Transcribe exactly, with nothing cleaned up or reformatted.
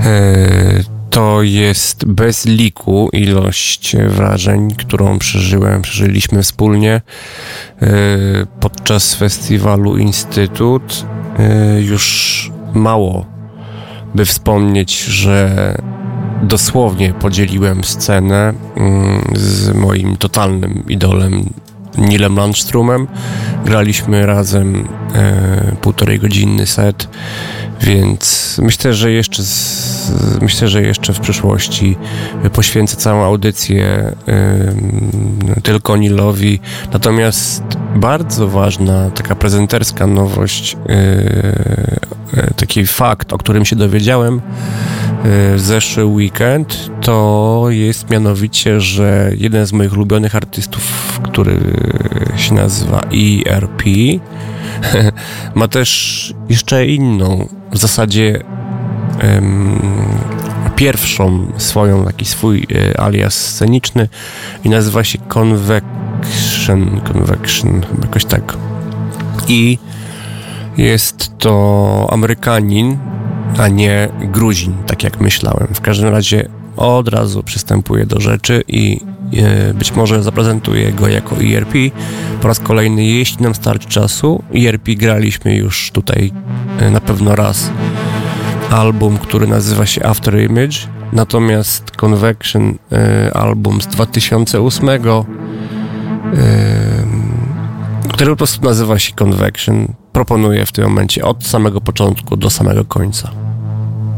To jest bez liku ilość wrażeń, którą przeżyłem, przeżyliśmy wspólnie podczas festiwalu Instytut. Już mało, by wspomnieć, że dosłownie podzieliłem scenę z moim totalnym idolem Neilem Landstrumem. Graliśmy razem e, półtorej godzinny set, więc myślę, że jeszcze z, myślę, że jeszcze w przyszłości poświęcę całą audycję e, tylko Neilowi. Natomiast bardzo ważna taka prezenterska nowość, e, e, taki fakt, o którym się dowiedziałem w zeszły weekend, to jest mianowicie, że jeden z moich ulubionych artystów, który się nazywa E R P, ma też jeszcze inną, w zasadzie um, pierwszą swoją, taki swój alias sceniczny i nazywa się Convection, Convection, jakoś tak. I jest to Amerykanin, a nie Gruzin, tak jak myślałem. W każdym razie od razu przystępuję do rzeczy i e, być może zaprezentuję go jako E R P po raz kolejny, jeśli nam starczy czasu. E R P graliśmy już tutaj e, na pewno raz album, który nazywa się After Image, natomiast Convection, e, album z dwa tysiące ósmego, e, który po prostu nazywa się Convection, proponuję w tym momencie od samego początku do samego końca.